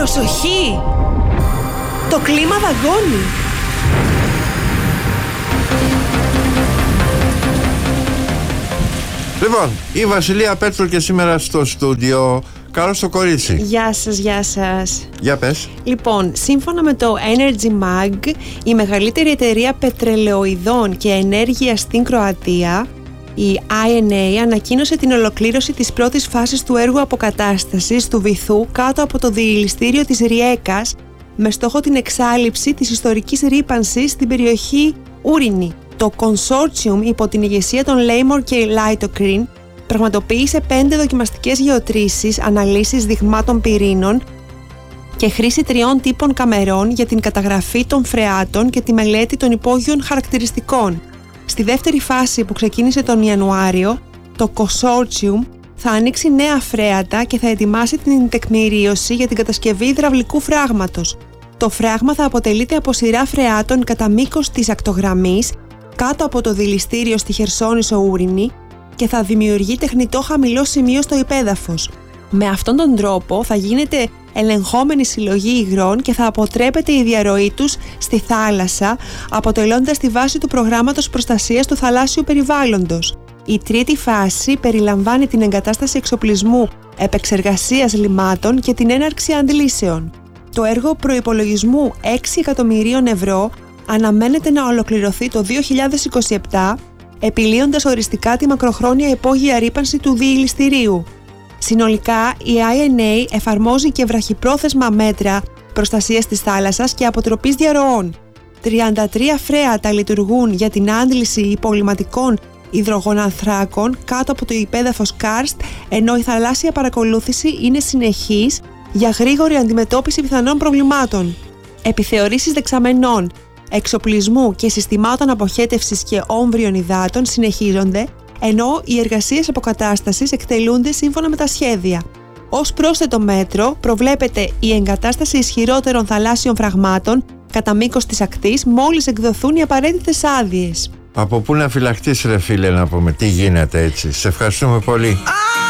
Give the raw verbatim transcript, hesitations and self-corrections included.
Προσοχή! Το κλίμα δαγκώνει. Λοιπόν, η Βασιλεία Πέτρου και σήμερα στο στούντιο. Καλώς το κορίτσι. Γεια σας, γεια σας. Για πες. Λοιπόν, σύμφωνα με το Energy Mag, η μεγαλύτερη εταιρεία πετρελαιοειδών και ενέργειας στην Κροατία, η άι εν έι, ανακοίνωσε την ολοκλήρωση της πρώτης φάσης του έργου αποκατάστασης του βυθού κάτω από το διελιστήριο της Ριέκας, με στόχο την εξάλειψη της ιστορικής ρύπανσης στην περιοχή Ούρινη. Το consortium υπό την ηγεσία των Λέιμορ και Lightocrene πραγματοποίησε πέντε δοκιμαστικές γεωτρήσεις, αναλύσεις δειγμάτων πυρήνων και χρήση τριών τύπων καμερών για την καταγραφή των φρεάτων και τη μελέτη των υπόγειων χαρακτηριστικών. Στη δεύτερη φάση, που ξεκίνησε τον Ιανουάριο, το consortium θα ανοίξει νέα φρέατα και θα ετοιμάσει την τεκμηρίωση για την κατασκευή υδραυλικού φράγματος. Το φράγμα θα αποτελείται από σειρά φρεάτων κατά μήκος της ακτογραμμής κάτω από το δηληστήριο στη Χερσόνησο Ούρινη και θα δημιουργεί τεχνητό χαμηλό σημείο στο υπέδαφος. Με αυτόν τον τρόπο θα γίνεται ελεγχόμενη συλλογή υγρών και θα αποτρέπεται η διαρροή τους στη θάλασσα, αποτελώντας τη βάση του προγράμματος προστασίας του θαλάσσιου περιβάλλοντος. Η τρίτη φάση περιλαμβάνει την εγκατάσταση εξοπλισμού επεξεργασίας λιμάτων και την έναρξη αντλήσεων. Το έργο προϋπολογισμού έξι εκατομμυρίων ευρώ αναμένεται να ολοκληρωθεί το δύο χιλιάδες είκοσι επτά, επιλύοντας οριστικά τη μακροχρόνια υπόγεια ρύπανση του διηλιστηρίου. Συνολικά, η άι εν έι εφαρμόζει και βραχυπρόθεσμα μέτρα προστασίας της θάλασσας και αποτροπής διαρροών. τριάντα τρία φρέατα λειτουργούν για την άντληση υπολειμματικών υδρογονανθράκων κάτω από το υπέδαφος Κάρστ, ενώ η θαλάσσια παρακολούθηση είναι συνεχής για γρήγορη αντιμετώπιση πιθανών προβλημάτων. Επιθεωρήσεις δεξαμενών, εξοπλισμού και συστημάτων αποχέτευσης και όμβριων υδάτων συνεχίζονται, ενώ οι εργασίες αποκατάστασης εκτελούνται σύμφωνα με τα σχέδια. Ως πρόσθετο μέτρο προβλέπεται η εγκατάσταση ισχυρότερων θαλάσσιων φραγμάτων κατά μήκος της ακτής μόλις εκδοθούν οι απαραίτητες άδειες. Από πού να φυλαχτείς, ρε φίλε, να πούμε τι γίνεται έτσι. Σε ευχαριστούμε πολύ.